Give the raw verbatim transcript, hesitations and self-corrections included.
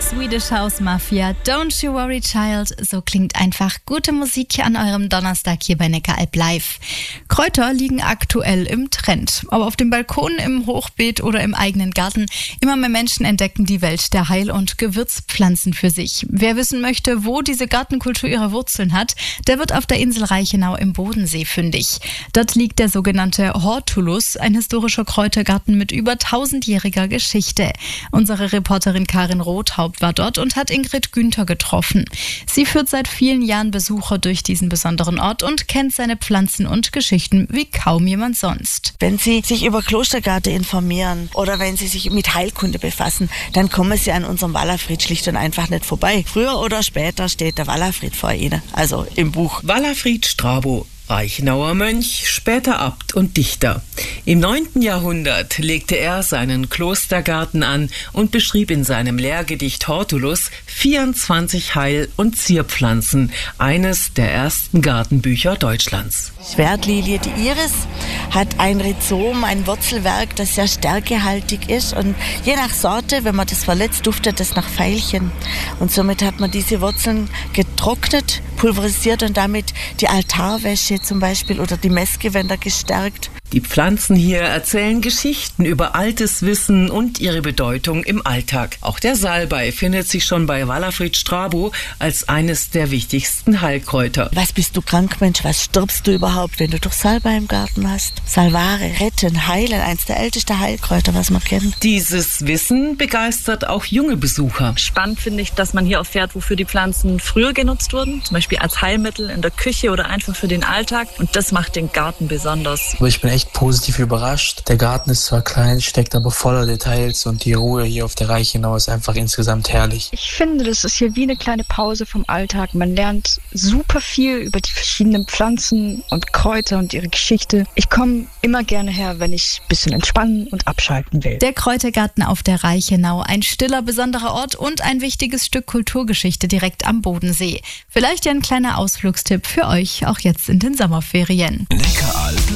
Swedish House Mafia, Don't You Worry Child. So klingt einfach gute Musik an eurem Donnerstag hier bei Neckaralb Live. Kräuter liegen aktuell im Trend. Aber auf dem Balkon, im Hochbeet oder im eigenen Garten, immer mehr Menschen entdecken die Welt der Heil- und Gewürzpflanzen für sich. Wer wissen möchte, wo diese Gartenkultur ihre Wurzeln hat, der wird auf der Insel Reichenau im Bodensee fündig. Dort liegt der sogenannte Hortulus, ein historischer Kräutergarten mit über tausendjähriger Geschichte. Unsere Reporterin Karin Rothaupt war dort und hat Ingrid Günther getroffen. Sie führt seit vielen Jahren Besucher durch diesen besonderen Ort und kennt seine Pflanzen und Geschichten wie kaum jemand sonst. Wenn Sie sich über Klostergärten informieren oder wenn Sie sich mit Heilkunde befassen, dann kommen Sie an unserem Wallafried schlicht und einfach nicht vorbei. Früher oder später steht der Wallafried vor Ihnen, also im Buch. Wallafried Strabo, Reichenauer Mönch, später Abt und Dichter. Im neunten Jahrhundert legte er seinen Klostergarten an und beschrieb in seinem Lehrgedicht Hortulus vierundzwanzig Heil- und Zierpflanzen, eines der ersten Gartenbücher Deutschlands. Die Schwertlilie, die Iris, hat ein Rhizom, ein Wurzelwerk, das sehr stärkehaltig ist und je nach Sorte, wenn man das verletzt, duftet es nach Veilchen. Und somit hat man diese Wurzeln getrocknet, pulverisiert und damit die Altarwäsche zum Beispiel oder die Messgewänder gestärkt. Die Pflanzen hier erzählen Geschichten über altes Wissen und ihre Bedeutung im Alltag. Auch der Salbei findet sich schon bei Wallafried Strabo als eines der wichtigsten Heilkräuter. Was bist du krank, Mensch? Was stirbst du überhaupt, wenn du doch Salbei im Garten hast? Salvare, retten, heilen, eines der ältesten Heilkräuter, was man kennt. Dieses Wissen begeistert auch junge Besucher. Spannend finde ich, dass man hier erfährt, wofür die Pflanzen früher genutzt wurden. Zum Beispiel als Heilmittel in der Küche oder einfach für den Alltag. Und das macht den Garten besonders. Ich bin echt positiv überrascht. Der Garten ist zwar klein, steckt aber voller Details und die Ruhe hier auf der Reichenau ist einfach insgesamt herrlich. Ich finde, das ist hier wie eine kleine Pause vom Alltag. Man lernt super viel über die verschiedenen Pflanzen und Kräuter und ihre Geschichte. Ich komme immer gerne her, wenn ich ein bisschen entspannen und abschalten will. Der Kräutergarten auf der Reichenau, ein stiller, besonderer Ort und ein wichtiges Stück Kulturgeschichte direkt am Bodensee. Vielleicht ja ein kleiner Ausflugstipp für euch, auch jetzt in den Sommerferien. Neckaralb